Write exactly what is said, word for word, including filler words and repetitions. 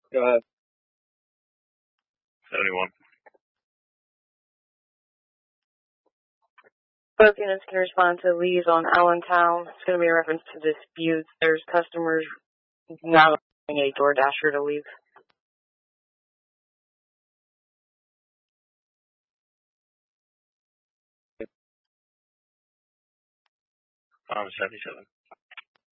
Go ahead. seventy-one. Both units can respond to leads on Allentown. It's going to be a reference to disputes. There's customers not allowing a DoorDasher to leave. Um, seventy-seven.